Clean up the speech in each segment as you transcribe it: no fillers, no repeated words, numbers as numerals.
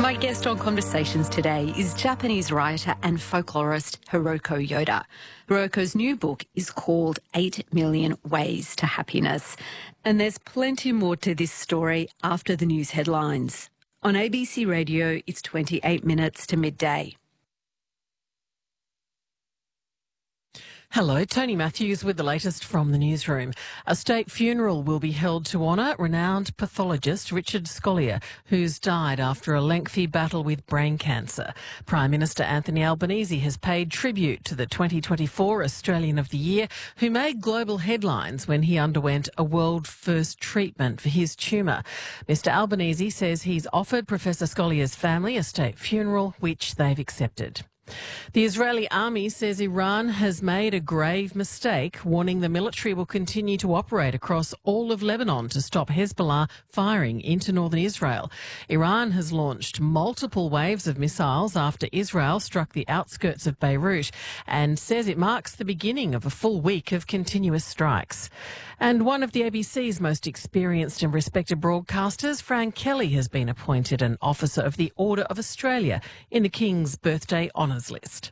My guest on Conversations today is Japanese writer and folklorist Hiroko Yoda. Hiroko's new book is called 8 Million Ways to Happiness. And there's plenty more to this story after the news headlines. On ABC Radio, it's 28 minutes to midday. Hello, Tony Matthews with the latest from the newsroom. A state funeral will be held to honour renowned pathologist Richard Scolyer, who's died after a lengthy battle with brain cancer. Prime Minister Anthony Albanese has paid tribute to the 2024 Australian of the Year, who made global headlines when he underwent a world-first treatment for his tumour. Mr Albanese says he's offered Professor Scolyer's family a state funeral, which they've accepted. The Israeli army says Iran has made a grave mistake, warning the military will continue to operate across all of Lebanon to stop Hezbollah firing into northern Israel. Iran has launched multiple waves of missiles after Israel struck the outskirts of Beirut and says it marks the beginning of a full week of continuous strikes. And one of the ABC's most experienced and respected broadcasters, Fran Kelly, has been appointed an Officer of the Order of Australia in the King's Birthday Honours list.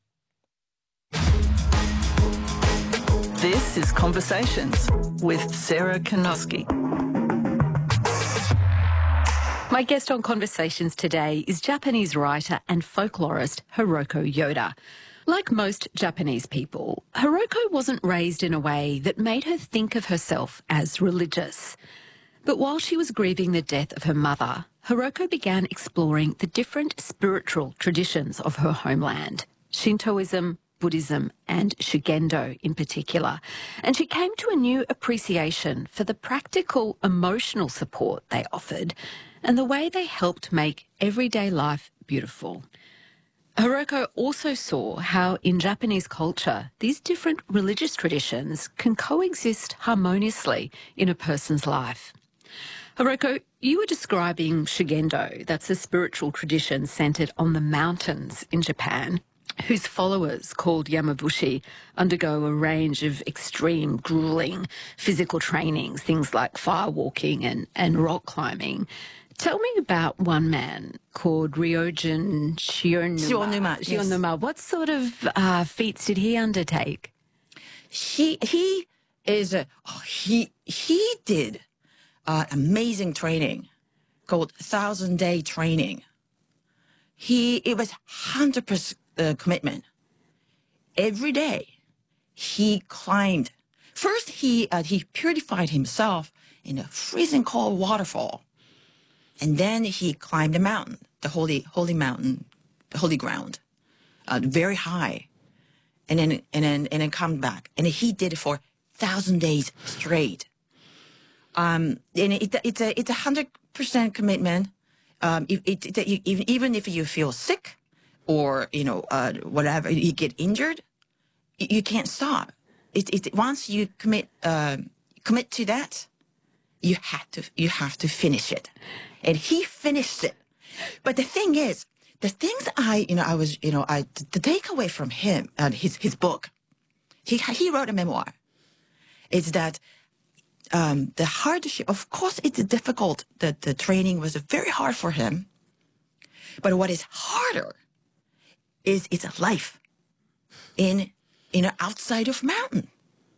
This is Conversations with Sarah Kanoski. My guest on Conversations today is Japanese writer and folklorist Hiroko Yoda. Like most Japanese people, Hiroko wasn't raised in a way that made her think of herself as religious. But while she was grieving the death of her mother, Hiroko began exploring the different spiritual traditions of her homeland, Shintoism, Buddhism and Shugendo in particular. And she came to a new appreciation for the practical emotional support they offered and the way they helped make everyday life beautiful. Hiroko also saw how in Japanese culture, these different religious traditions can coexist harmoniously in a person's life. Hiroko, you were describing Shugendo, that's a spiritual tradition centred on the mountains in Japan, whose followers, called Yamabushi, undergo a range of extreme, gruelling physical trainings, things like fire walking and rock climbing. Tell me about one man called Ryojin Shionuma. Yes. What sort of feats did he undertake? He did amazing training called 1,000-day training. It was 100% commitment. Every day he climbed. First he purified himself in a freezing cold waterfall. And then he climbed the mountain, the holy mountain, the holy ground, very high, and then come back. And he did it for 1,000 days straight. And it's a 100% commitment. Even if you feel sick, or whatever, you get injured, you can't stop. Once you commit to that, you have to finish it. And he finished it. But the thing is, the things the takeaway from him and his book, he wrote a memoir, is that the hardship, of course it's difficult, that the training was very hard for him. But what is harder is it's a life in outside of mountain.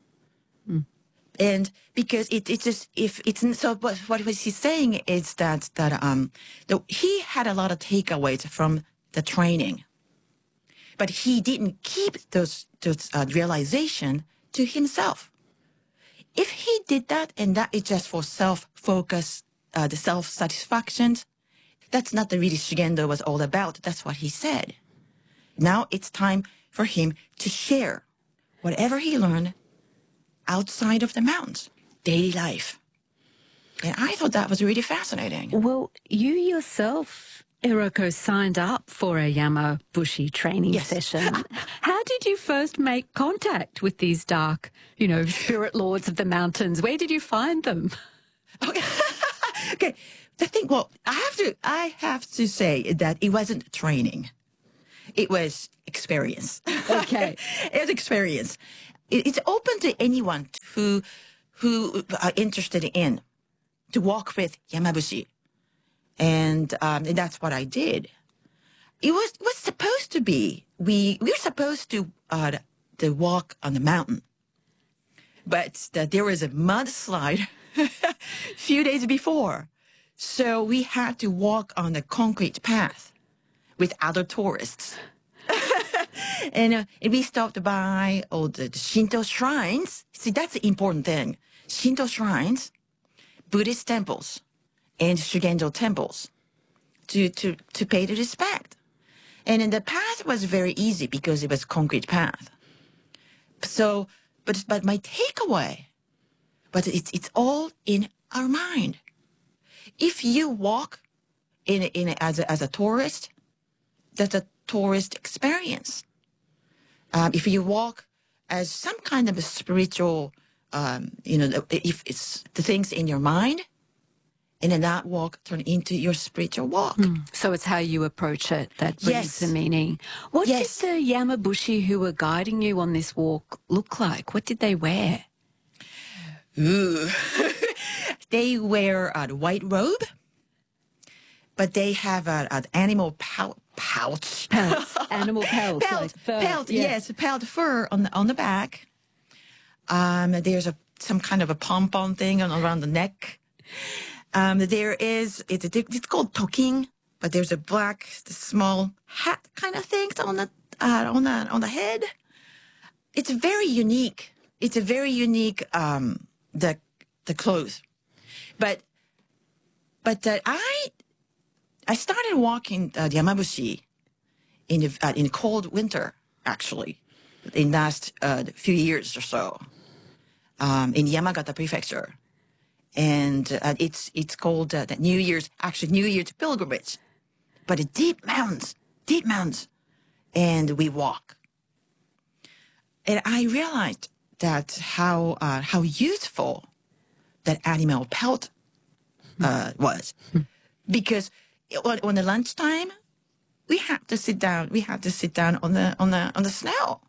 And because it's just, if it's so, but what was he saying is that he had a lot of takeaways from the training, but he didn't keep those realization to himself. If he did that, and that is just for self-focus, the self-satisfaction, that's not the really Shugendo was all about. That's what he said. Now it's time for him to share whatever he learned outside of the mountains, daily life. And I thought that was really fascinating. Well, you yourself, Hiroko, signed up for a Yamabushi training session. How did you first make contact with these dark, spirit lords of the mountains? Where did you find them? Okay. The thing, I have to say that it wasn't training. It was experience. Okay. It was experience. It's open to anyone who are interested in to walk with Yamabushi. And and that's what I did. It was supposed to be we were supposed to walk on the mountain, but there was a mudslide a few days before, so we had to walk on a concrete path with other tourists. And we stopped by all the Shinto shrines. See, that's the important thing. Shinto shrines, Buddhist temples, and Shugendo temples to pay the respect. And then the path was very easy because it was concrete path. So, but my takeaway, but it's all in our mind. If you walk as a tourist, that's a tourist experience. If you walk as some kind of a spiritual, if it's the things in your mind, and then that walk turn into your spiritual walk. So it's how you approach it that brings Yes. the meaning. What Yes. did the Yamabushi who were guiding you on this walk look like? What did they wear? Ooh. They wear a white robe, but they have an animal pouch. Pelts, animal pelts, like fur. Pelt, Yeah. yes, pelt fur on the back. There's some kind of a pom-pom thing around the neck. It's called toking, but there's a black small hat kind of thing on the head. It's very unique. It's a very unique the clothes, but I started walking the Yamabushi in cold winter, actually, in last few years or so, in Yamagata Prefecture, and it's called the New Year's pilgrimage, but deep mountains, and we walk, and I realized that how useful that animal pelt was, because on the lunchtime we had to sit down. We had to sit down on the snow.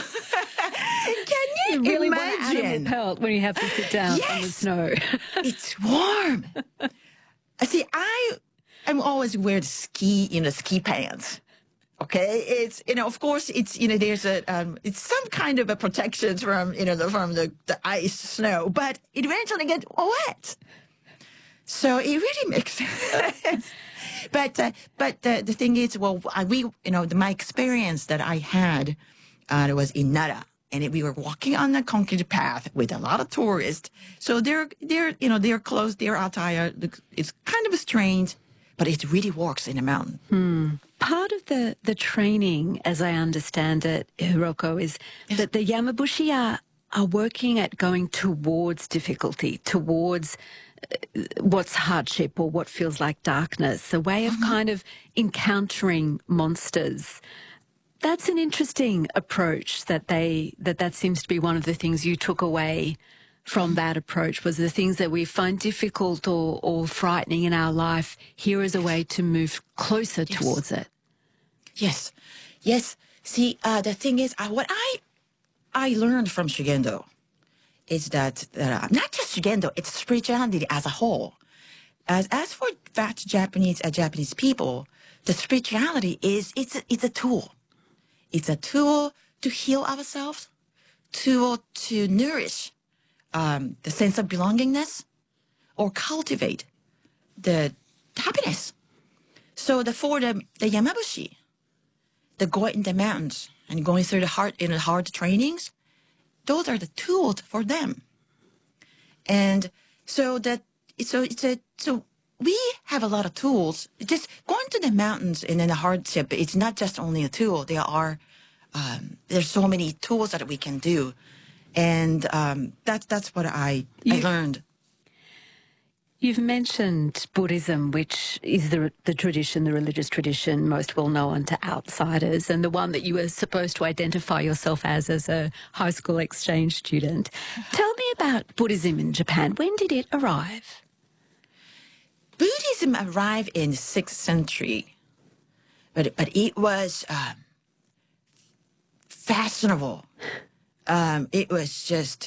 Can you Really want an imagine? animal pelt when you have to sit down on the Yes. snow. It's warm. See, I'm always wear the ski pants. Okay, it's of course it's there's it's some kind of a protection from the ice snow, but it eventually gets wet. So it really makes sense. But the thing is, my experience that I had was in Nara, and we were walking on a concrete path with a lot of tourists. So their clothes, their attire, it's kind of strange, but it really works in a mountain. Part of the training, as I understand it, Hiroko, is that the Yamabushi are working at going towards difficulty, towards what's hardship or what feels like darkness, a way of kind of encountering monsters. That's an interesting approach that seems to be one of the things you took away from that approach, was the things that we find difficult or frightening in our life. Here is a way to move closer towards it. Yes. See, the thing is, what I learned from Shugendo is that not just Shugendo, it's spirituality as a whole. As for fat Japanese people, the spirituality it's a tool. It's a tool to heal ourselves, tool to nourish the sense of belongingness, or cultivate the happiness. So for the Yamabushi, the going in the mountains and going through the hard trainings, those are the tools for them. And so we have a lot of tools. Just going to the mountains and then the hardship, it's not just only a tool. There's so many tools that we can do. And that's what I learned. You've mentioned Buddhism, which is the tradition, the religious tradition most well known to outsiders, and the one that you were supposed to identify yourself as a high school exchange student. Tell me about Buddhism in Japan. When did it arrive? Buddhism arrived in the 6th century, but it was fashionable. It was just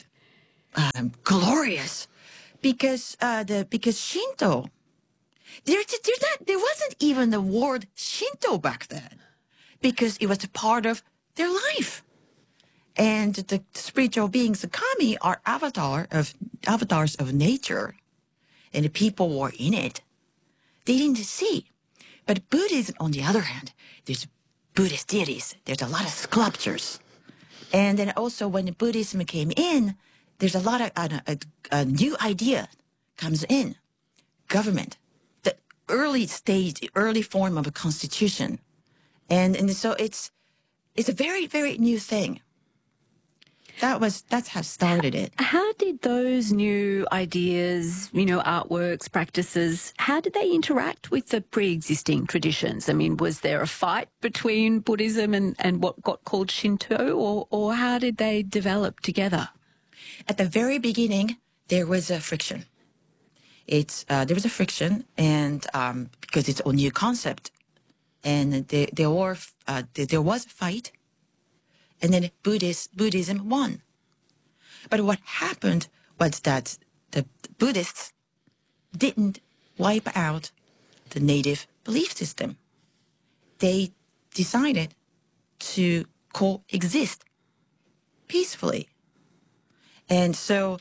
because Shinto, there wasn't even the word Shinto back then because it was a part of their life. And the spiritual beings, the kami, are avatars of nature. And the people were in it. They didn't see. But Buddhism, on the other hand, there's Buddhist deities. There's a lot of sculptures. And then also when Buddhism came in, there's a lot of a new idea comes in. Government, the early stage, the early form of a constitution. And so it's a very, very new thing. That's how started it. How did those new ideas, artworks, practices, how did they interact with the pre-existing traditions? I mean, was there a fight between Buddhism and what got called Shinto, or how did they develop together? At the very beginning, there was a friction. There was a friction, and because it's a new concept, and there was a fight. And then Buddhism won. But what happened was that the Buddhists didn't wipe out the native belief system. They decided to coexist peacefully. And so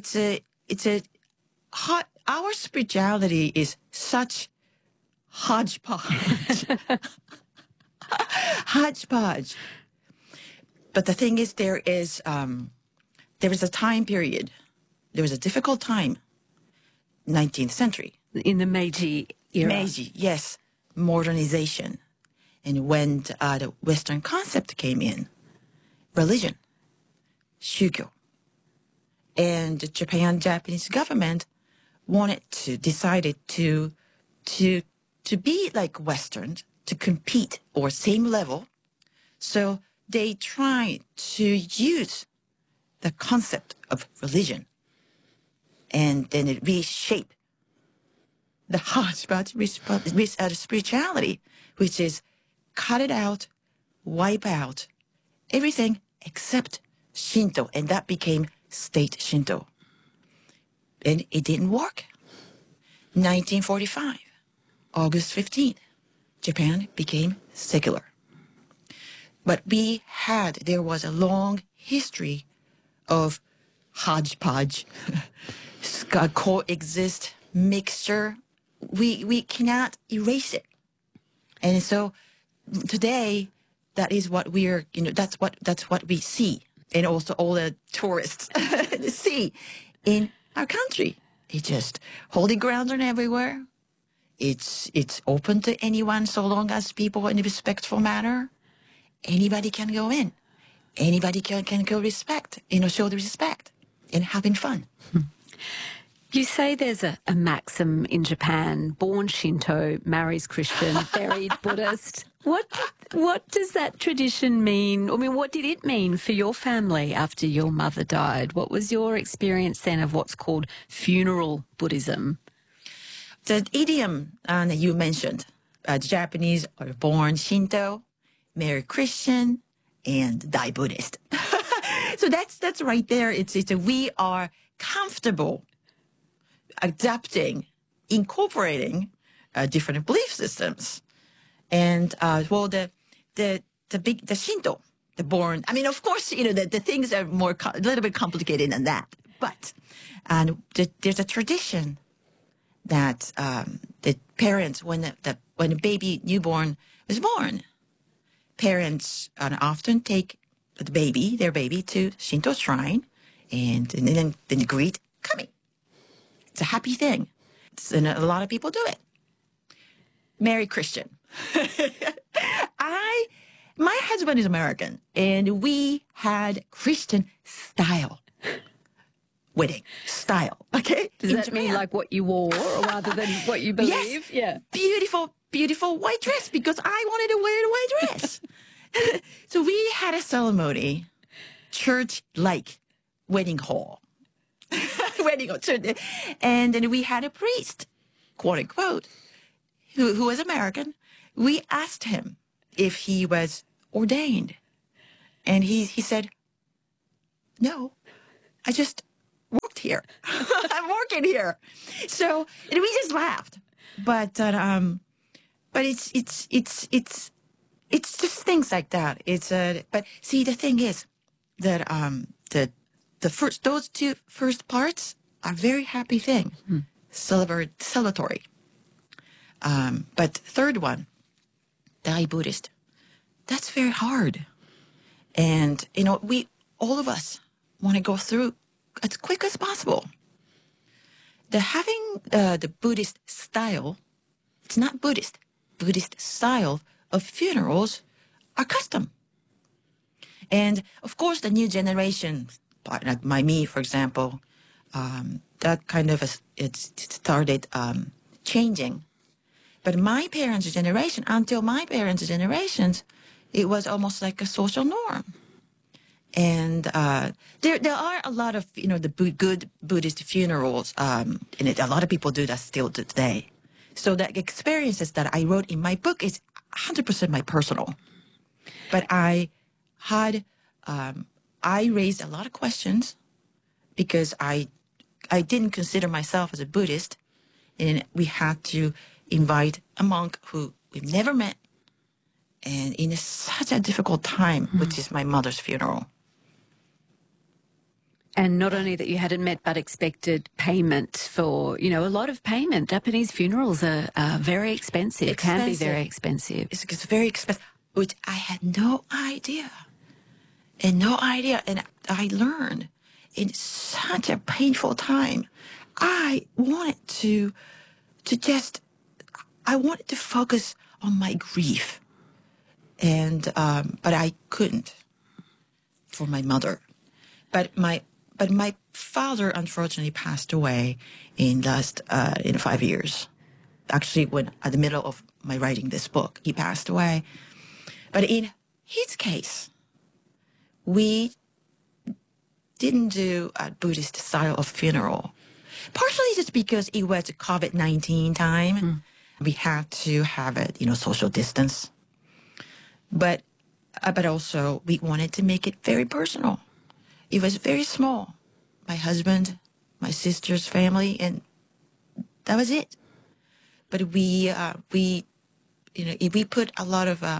our spirituality is such hodgepodge. Hodgepodge. But the thing is, there was a time period. There was a difficult time, 19th century. In the Meiji era. Meiji, yes, modernization. And when the Western concept came in, religion, shugyo. And the Japanese government decided to be like Western, to compete or same level. So they try to use the concept of religion and then it reshape the hodgepodge spirituality, which is cut it out, wipe out everything except Shinto, and that became state Shinto. And it didn't work. 1945, August 15th, Japan became secular. But there was a long history of hodgepodge, coexist, mixture. We cannot erase it. And so today, that is what that's what we see. And also all the tourists see in our country. It's just holy grounds are everywhere. It's open to anyone so long as people in a respectful manner. Anybody can go in. Anybody can go show the respect and having fun. You say there's a maxim in Japan, born Shinto, marries Christian, buried Buddhist. What does that tradition mean? I mean, what did it mean for your family after your mother died? What was your experience then of what's called funeral Buddhism? The idiom you mentioned, the Japanese are born Shinto, marry Christian, and die Buddhist. So that's right there. We are comfortable adapting, incorporating different belief systems, and the Shinto, the born. I mean, of course, the things are a little bit complicated than that. But there's a tradition that the parents, when a baby newborn is born, parents often take their baby to Shinto shrine, and then greet kami. It's a happy thing. And a lot of people do it. Marry Christian. My husband is American, and we had Christian style wedding style. Okay, does that mean like what you wore, or rather than what you believe? Yes. Yeah, beautiful white dress because I wanted to wear the white dress. So we had a ceremony, church-like wedding hall. And then we had a priest, quote unquote, who was American. We asked him if he was ordained. And he said, no, I just worked here. I'm working here. So and we just laughed. But but it's just things like that. But see, the thing is that those two first parts are very happy thing, celebratory. But third one, Dai Buddhist, that's very hard. And, all of us want to go through as quick as possible. Having the Buddhist style, it's not Buddhist style of funerals are custom. And of course, the new generation, like me, for example, that kind of, it started changing. But my parents' generation, until my parents' generations, it was almost like a social norm. And there are a lot of, the good Buddhist funerals, and a lot of people do that still today. So the experiences that I wrote in my book is 100% my personal. But I raised a lot of questions because I didn't consider myself as a Buddhist, and we had to invite a monk who we've never met, and in such a difficult time, which is my mother's funeral. And not only that you hadn't met, but expected payment for, a lot of payment. Japanese funerals are very expensive, can be very expensive. It's very expensive, which I had no idea. And I learned in such a painful time. I wanted to focus on my grief. And, but I couldn't for my mother. But my father unfortunately passed away in 5 years. Actually, when at the middle of my writing this book, he passed away. But in his case, we didn't do a Buddhist style of funeral. Partially just because it was a COVID-19 time. We had to have it, social distance. But also we wanted to make it very personal. It was very small. My husband, my sister's family, and that was it. But we put a lot of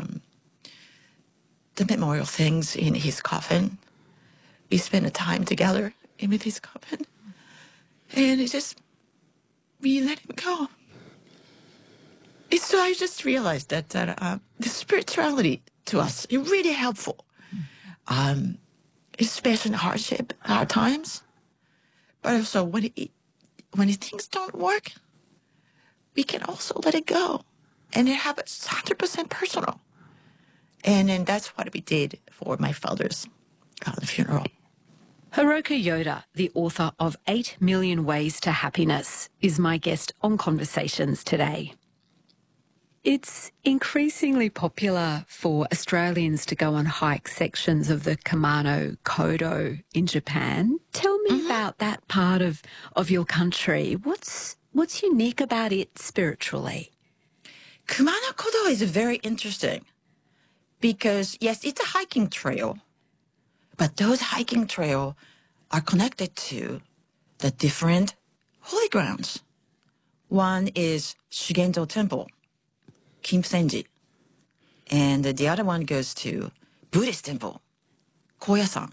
the memorial things in his coffin. We spent a time together with his coffin, and we let him go. So I just realized that the spirituality to us is really helpful. Especially in hard times. But also when things don't work, we can also let it go. And have it 100% personal. And then that's what we did for my father's funeral. Hiroko Yoda, the author of 8 Million Ways to Happiness, is my guest on Conversations today. It's increasingly popular for Australians to go on hike sections of the Kumano Kodo in Japan. Tell me about that part of your country. What's unique about it spiritually? Kumano Kodo is very interesting because, yes, it's a hiking trail, but those hiking trails are connected to the different holy grounds. One is Shugendo Temple, Kimsenji. And the other one goes to Buddhist temple, Koyasan.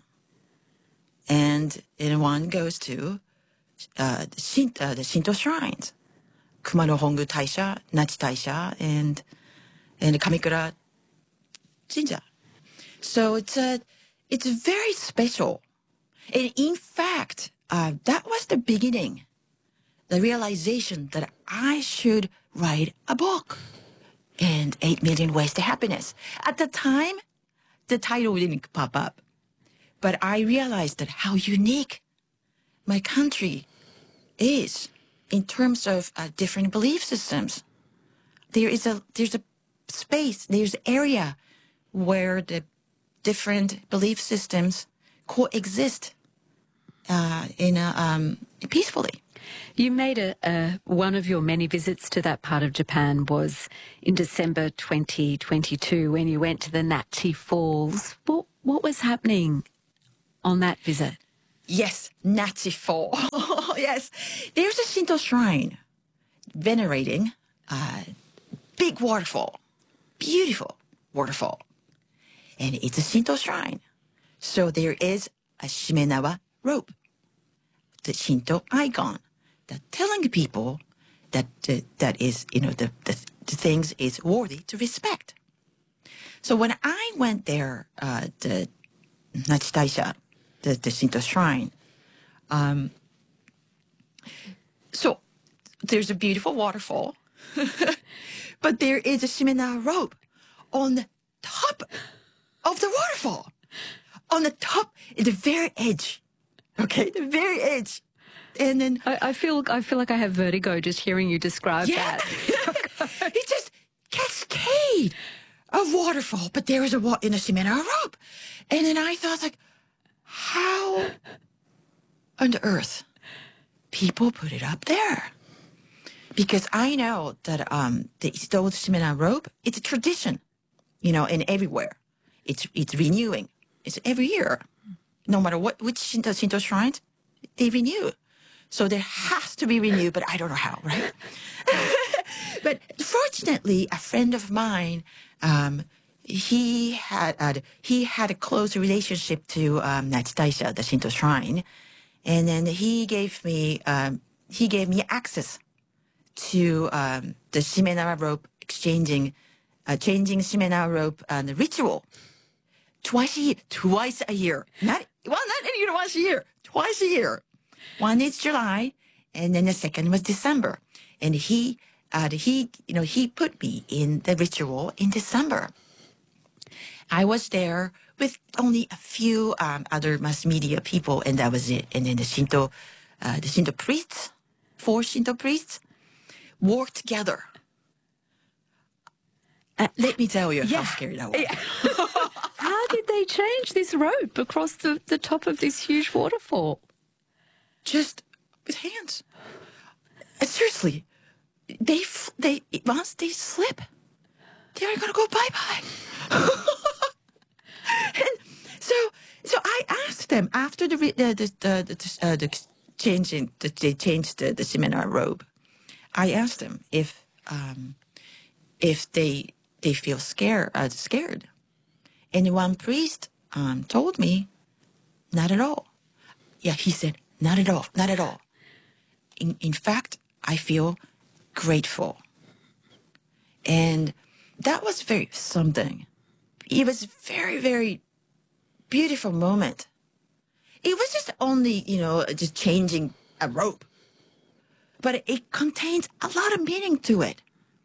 And one goes to the Shinto shrines, Kumano Hongu Taisha, Nachi Taisha, and Kamikura Jinja. So it's very special. And in fact, that was the beginning, the realization that I should write a book. And 8 Million Ways to Happiness. At the time, the title didn't pop up. But I realized that how unique my country is in terms of different belief systems. There's a space, there's an area where the different belief systems coexist peacefully. You made one of your many visits to that part of Japan was in December 2022 when you went to the Nachi Falls. What was happening on that visit? Yes, Nachi Falls. Yes, there's a Shinto shrine venerating big waterfall, beautiful waterfall. And it's a Shinto shrine. So there is a Shimenawa rope, the Shinto icon, that telling people that that is, the things is worthy to respect. So when I went there, the Nachitaisha, the Shinto shrine, so there's a beautiful waterfall, but there is a Shimenawa rope on the top of the waterfall, on the top, at the very edge. Okay, the very edge. And then I feel like I have vertigo just hearing you describe that. It's just cascade of waterfall, but there is in a Shimenawa rope. And then I thought, like, how on earth people put it up there? Because I know that the Shimenawa rope, it's a tradition, and everywhere. It's renewing. It's every year. No matter which Shinto shrines, they renew. So there has to be renewed, but I don't know how, right? But fortunately, a friend of mine, he had a close relationship to Nachitaisha, the Shinto shrine, and then he gave me access to the Shimenawa rope changing Shimenawa rope ritual twice a year. Not once a year, twice a year. One is July, and then the second was December. And he put me in the ritual in December. I was there with only a few other mass media people, and that was it. And then the Shinto priests, 4 Shinto priests, worked together. Let me tell you how scary that was. How did they change this rope across the top of this huge waterfall? Just with hands. Seriously, once they slip, they're gonna go bye-bye. And so I asked them after they changed the Shimenawa robe. I asked them if they feel scared. And one priest told me, not at all. Yeah, he said, not at all, not at all. In fact, I feel grateful. And that was very something. It was very, very beautiful moment. It was just only, just changing a rope. But it contains a lot of meaning to it.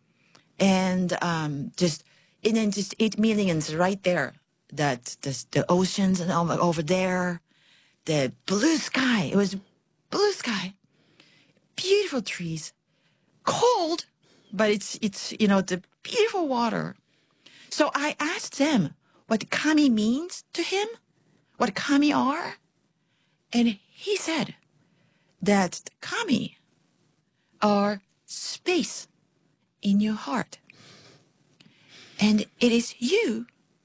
And just 8 millions right there. That the oceans and over there, the blue sky. It was blue sky, beautiful trees, cold, but it's the beautiful water. So I asked them what kami means to him, what kami are, and he said that kami are space in your heart, and it is you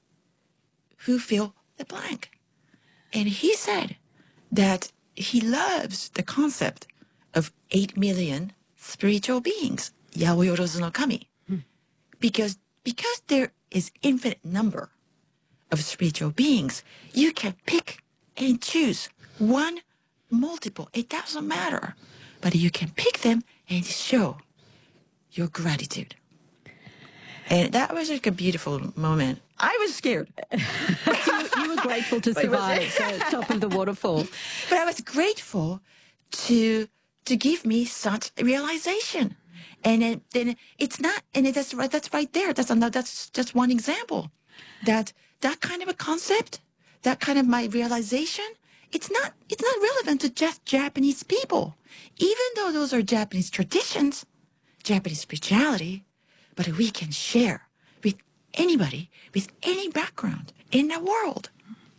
who fill the blank. And he said that he loves the concept of 8 million spiritual beings, Yaoyorozu no Kami, because there is infinite number of spiritual beings. You can pick and choose one, multiple. It doesn't matter, but you can pick them and show your gratitude. And that was like a beautiful moment. I was scared. You were grateful to survive the top of the waterfall. But I was grateful to give me such a realization. And then it's not, and that's right there. That's just one example. That kind of a concept, that kind of my realization, it's not relevant to just Japanese people. Even though those are Japanese traditions, Japanese spirituality, but we can share with anybody, with any background in the world.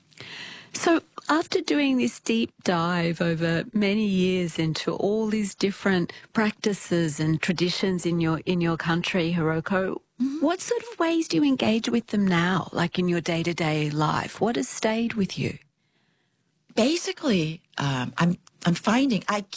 So after doing this deep dive over many years into all these different practices and traditions in your country, Hiroko, what sort of ways do you engage with them now, like in your day-to-day life? What has stayed with you? Basically, I'm finding I